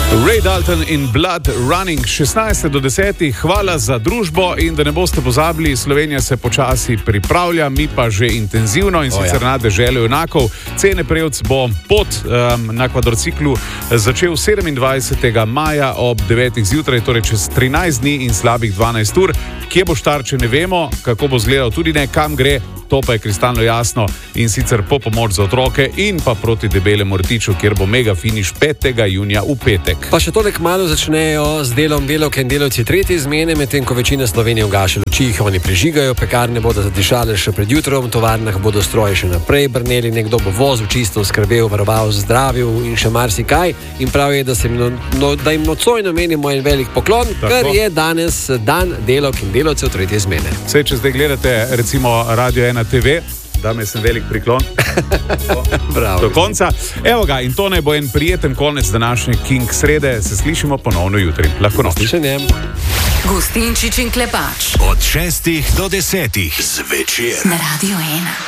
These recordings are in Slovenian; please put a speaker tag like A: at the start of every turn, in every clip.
A: Ray Dalton in Blood Running 16:10. Hvala za družbo in da ne boste pozabili, Slovenija se počasi pripravlja, mi pa že intenzivno in sicer na deželo junakov. Cene prevc bo pot na kvadrociklu začel 27. maja ob 9. zjutraj, torej čez 13 dni in slabih 12 ur. Kje bo štart, če ne vemo, kako bo izgledal, tudi ne kam gre. To pa je kristalno jasno in sicer po pomoč za otroke in pa proti Debelemu rtiču, kjer bo mega finiš 5. junija v petek.
B: Pa še tole kmalu začnejo z delom delavke in delavci tretje izmene, medtem ko večina Slovenije ugaša luči, jih oni prižigajo, pekarne bodo zadišale še pred jutrom, v tovarnah bodo stroji še naprej brneli, nekdo bo vozil čisto, skrbel, varoval, zdravil in še marsikaj. In prav je, da jim nocoj namenimo en velik poklon, ker je danes dan delavk in delavcev tretje izmene.
A: Sej, če zdaj gledate recimo Radio na TV, dame sem velik priklon do konca. Evo ga, in to naj bo en prijeten konec današnje King srede. Se slišimo ponovno jutri. Lahko noč.
C: Gustinčič in Klepač
D: od 6 do 10 zvečer
C: na Radio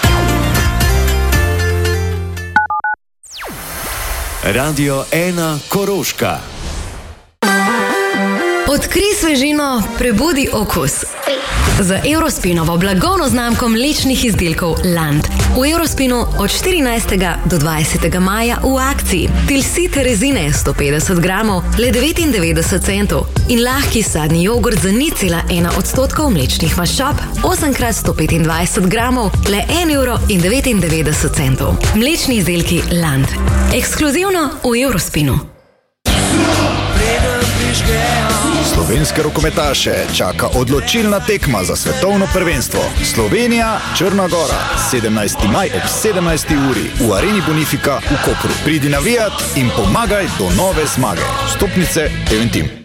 D: 1. Radio 1 Koroška.
C: Odkrij svežino, prebudi okus. Z Eurospinovo blagovno znamko mlečnih izdelkov Land. V Eurospinu od 14. do 20. maja v akciji. Tilsite rezine 150 gramov, le 99 centov. In lahki sadni jogurt za 0,1% mlečnih maščob, 8x125 gramov, le 1,99 €. Mlečni izdelki Land. Ekskluzivno v Eurospinu.
E: Slovenske rokometaše čaka odločilna tekma za svetovno prvenstvo. Slovenija, Črna Gora, 17. maj ob 17. uri v Areni Bonifika v Kopru. Pridi navijat in pomagaj do nove zmage. Vstopnice Eventim.